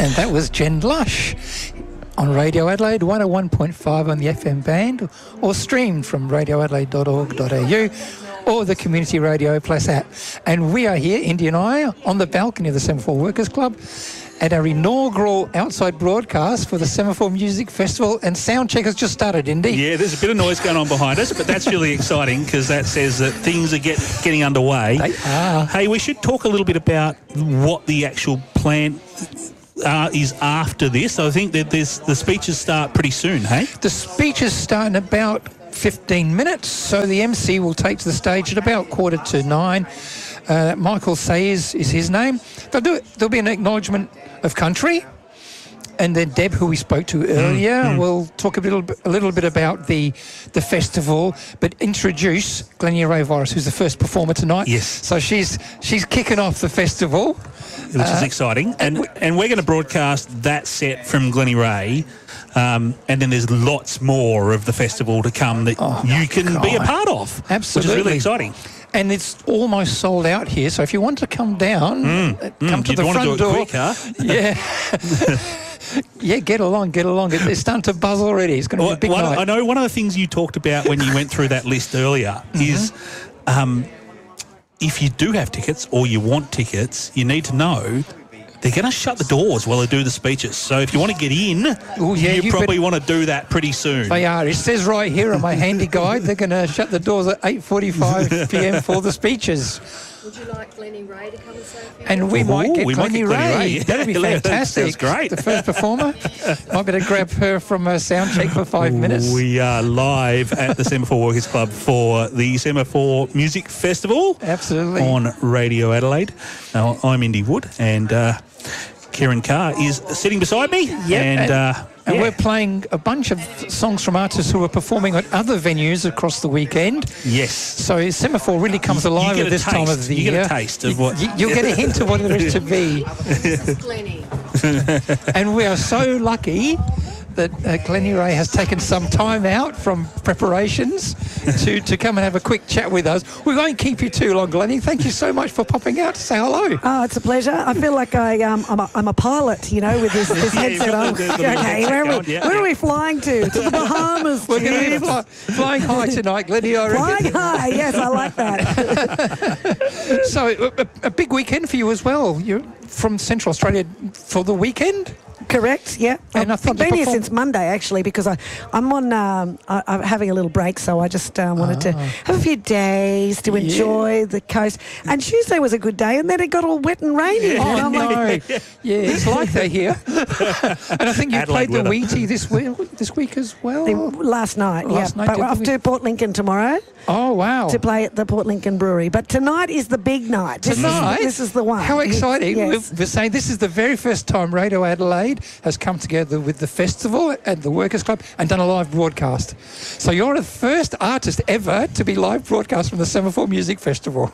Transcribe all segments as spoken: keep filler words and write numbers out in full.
And that was Jen Lush on Radio Adelaide, one oh one point five on the F M band, or streamed from radio adelaide dot org dot a u or the Community Radio Plus app. And we are here, Indy and I, on the balcony of the Semaphore Workers Club at our inaugural outside broadcast for the Semaphore Music Festival, and sound check has just started, Indy. Yeah, there's a bit of noise going on behind us, but that's really exciting because that says that things are get, getting underway. They are. Hey, we should talk a little bit about what the actual plan uh, is after this. I think that there's, the speeches start pretty soon, hey? The speeches start in about fifteen minutes, so the M C will take to the stage at about quarter to nine. Uh, Michael Sayers is his name. They'll do it. There'll be an acknowledgement of country, and then Deb, who we spoke to earlier, mm, mm. will talk a little, a little bit about the the festival, but introduce Glenia Ray Voris, who's the first performer tonight. Yes. So she's she's kicking off the festival, which uh, is exciting, and and, and we're going to broadcast that set from Glennie Ray. Um, and then there's lots more of the festival to come that oh, you can God. be a part of. Absolutely. Which is really exciting. And it's almost sold out here, so if you want to come down, mm, uh, come mm, to the want front to do it door. quick, huh? Yeah. Yeah, get along, get along. It- It's starting to buzz already. It's going to Well, be a big one, night. I know one of the things you talked about when you went through that list earlier is um, if you do have tickets or you want tickets, you need to know they're going to shut the doors while they do the speeches. So if you want to get in, Oh, yeah, you, you probably bet- want to do that pretty soon. They are. It says right here on my handy guide, they're going to shut the doors at eight forty-five p m for the speeches. Would you like Glennie Ray to come and say a few And we Ooh, might get we might Glennie get Glennie Ray. Ray. That'd be That fantastic. sounds great. The first performer. Might be able to grab her from a sound check for five minutes. We are live at the Semaphore Workers Club for the Semaphore Music Festival. Absolutely. On Radio Adelaide. Now, I'm Indy Wood, and uh, Kieran Carr is sitting beside me. Yep, and and- uh, And yeah. we're playing a bunch of songs from artists who are performing at other venues across the weekend. Yes. So Semaphore really comes You- you alive get at a this time taste. of the You get a year. taste of what- You, you'll get a hint of what it is to be. This is Glennie. And we are so lucky that uh, Glennie Ray has taken some time out from preparations to, to come and have a quick chat with us. We won't keep you too long, Glennie. Thank you so much for popping out to say hello. Oh, it's a pleasure. I feel like I, um, I'm, a, I'm a pilot, you know, with this, this Yeah, you've headset got on. the- the little Okay, headset where, are going, we, yeah, where yeah. are we flying to? To the Bahamas, We're going to be Chief. fly, flying high tonight, Glennie, I reckon. Flying high, yes, I like that. So a, a- a big weekend for you as well. You're from Central Australia for the weekend? Correct, yeah. And I I've, think I've been you here perform- since Monday, actually, because I, I'm on, um, I, I'm having a little break, so I just uh, wanted to have a few days to enjoy the coast. And Tuesday was a good day, and then it got all wet and rainy. Oh, and I'm no. like, Yeah, it's like that here. And I think you Adelaide played the weather. Wheatie this week, this week as well. last night, Last yeah. night, But we're didn't off we? to Port Lincoln tomorrow Oh, wow. to play at the Port Lincoln Brewery. But tonight is the big night. This Tonight? Is, this is the one. How exciting. Yes. We're saying this is the very first time Radio Adelaide has come together with the festival and the Workers Club and done a live broadcast. So you're the first artist ever to be live broadcast from the Semaphore Music Festival.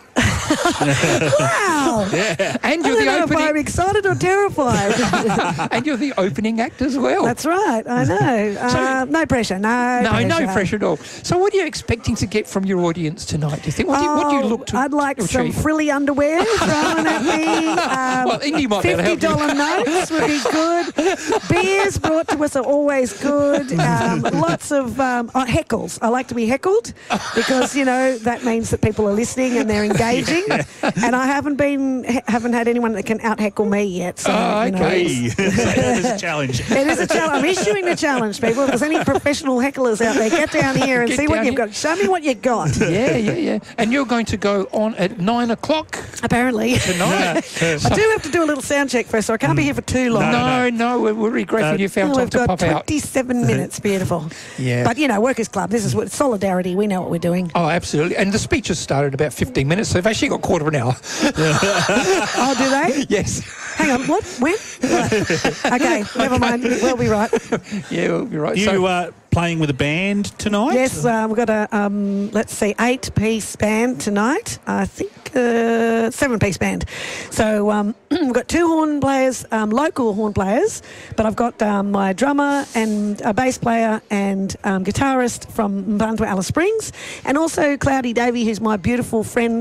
Wow. And I you're don't the know if I'm opening excited or terrified. and you're the opening act as well. That's right. I know. Uh, no pressure. No. no, pressure. no pressure at all. So what are you expecting to get from your audience tonight, do you think? What do you, what do you Oh, look to I'd like some achieve? frilly underwear thrown at me. Um, Well, Indy might be able to help fifty you. dollar notes would be good. Beers brought to us are always good. Um, lots of um, oh, heckles. I like to be heckled because, you know, that means that people are listening and they're engaging. And I haven't been haven't had anyone that can out heckle me yet. So, Oh, you know, okay. it's- There's a challenge. it is a challenge. I'm issuing the challenge, people. If there's any professional hecklers out there, get down here and Get see what down you've here. got. Show me what you got. Yeah, yeah, yeah. And you're going to go on at nine o'clock Apparently. tonight. I do have to do a little sound check first, so I can't be here for too long. No, no, we're, we're really grateful Uh, you found Oh, time we've to got pop out. twenty-seven minutes. Beautiful. Yeah. But, you know, Workers Club, this is what solidarity. We know what we're doing. Oh, absolutely. And the speeches started about fifteen minutes, so they've actually got a quarter of an hour. Oh, do they? Yes. Hang on. What? When? Right. Okay, never mind. We'll be right. Yeah, we'll be right. You So, uh, playing with a band tonight? Yes, uh, we've got a, um, let's see, eight-piece band tonight. I think uh, seven-piece band. So um, we've got two horn players, um, local horn players, but I've got um, my drummer and a bass player and um, guitarist from Mparntwe Alice Springs, and also Cloudy Davey, who's my beautiful friend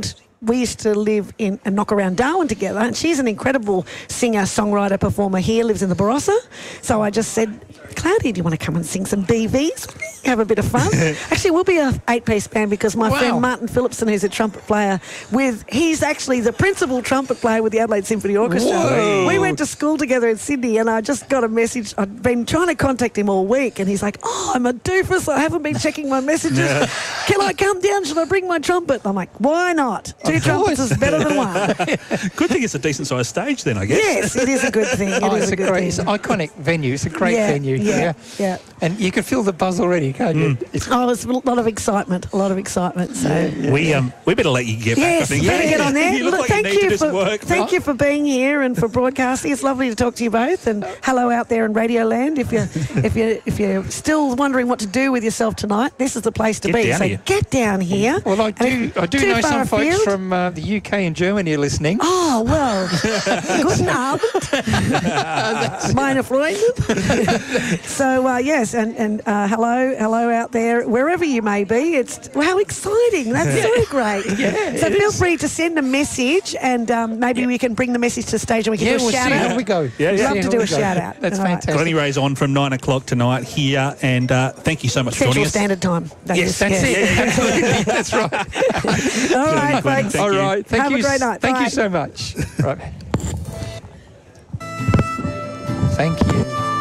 we used to live in and knock around Darwin together, and she's an incredible singer, songwriter, performer here, lives in the Barossa. So I just said, Cloudy, do you want to come and sing some B Vs? Have a bit of fun. Actually, we'll be a eight-piece band because my Wow. friend Martin Phillipson, who's a trumpet player, with he's actually the principal trumpet player with the Adelaide Symphony Orchestra. Whoa. We went to school together in Sydney, and I just got a message. I'd been trying to contact him all week, and he's like, "Oh, I'm a doofus. I haven't been checking my messages. Can I come down? Should I bring my trumpet?" I'm like, "Why not? Two trumpets is better than one." Good thing it's a decent sized stage then, I guess. Yes, it is a good thing. It Oh, is it's a a good great, thing. it's an iconic venue. It's a great Yeah, venue. yeah, yeah. And you can feel the buzz already, can't you? It's Oh, there's a lot of excitement. A lot of excitement. So. We um we better let you get back. I Yes, think. better get on there. You look Look, like thank you need to you do some for work. thank you for being here and for broadcasting. It's lovely to talk to you both. And hello out there in Radio Land. If you if you if you're still wondering what to do with yourself tonight, this is the place to Get be. down So here. get down here. Well, I And do. if I do too know far some folks afield- from uh, the U K and Germany are listening. Oh well, guten Abend, meine Freunde. So uh, yes, and and uh, hello, hello out there, wherever you may be. It's well, how exciting! That's so great. Yeah, so it feel is. free to send a message, and um, maybe we can bring the message to the stage, and we can Yeah, do a we'll shout see out. how we go. Yeah, We'll yeah. see Love to how do we a go. shout out. That's All right. fantastic. Glennie Ray's on from nine o'clock tonight here, and uh, thank you so much for Central joining us. Standard Time. That Yes, is, that's yes. it. That's right. All right, Glenn. folks. Thank All you. right. Thank Have you. a great night. Thank Bye. you so much. Right. Thank you.